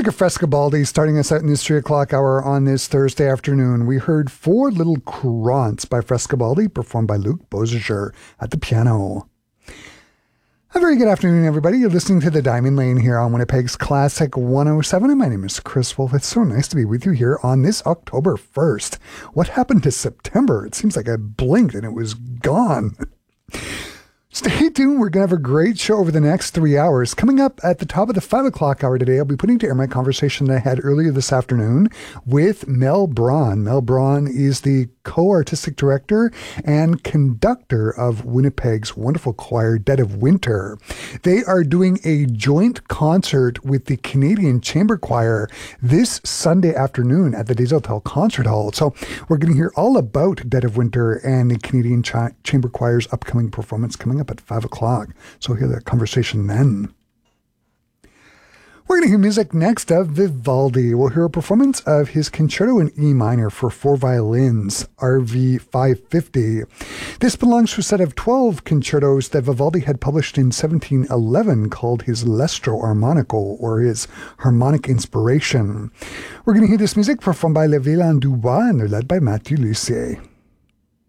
Music of Frescobaldi starting us out in this 3 o'clock hour on this Thursday afternoon. We heard Four Little Courants by Frescobaldi, performed by Luc Boziger at the piano. A very good afternoon, everybody. You're listening to The Diamond Lane here on Winnipeg's Classic 107, and my name is Chris Wolf. It's so nice to be with you here on this October 1st. What happened to September? It seems like I blinked and it was gone. Stay tuned. We're going to have a great show over the next 3 hours. Coming up at the top of the 5 o'clock hour today, I'll be putting to air my conversation that I had earlier this afternoon with Mel Braun. Mel Braun is the co-artistic director and conductor of Winnipeg's wonderful choir, Dead of Winter. They are doing a joint concert with the Canadian Chamber Choir this Sunday afternoon at the Des Hotels Concert Hall. So we're going to hear all about Dead of Winter and the Canadian Chamber Choir's upcoming performance coming up at 5 o'clock. So hear that conversation then. We're going to hear music next of Vivaldi. We'll hear a performance of his Concerto in E minor for 4 violins, RV 550. This belongs to a set of 12 concertos that Vivaldi had published in 1711 called his L'Estro Armonico, or his Harmonic Inspiration. We're going to hear this music performed by Les Villains du Bois, and they're led by Mathieu Lussier.